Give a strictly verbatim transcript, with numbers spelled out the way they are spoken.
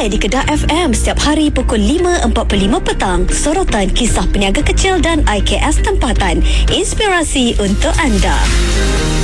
Ramai di Kedah F M setiap hari pukul lima empat puluh lima petang. Sorotan kisah peniaga kecil dan I K S tempatan. Inspirasi untuk anda.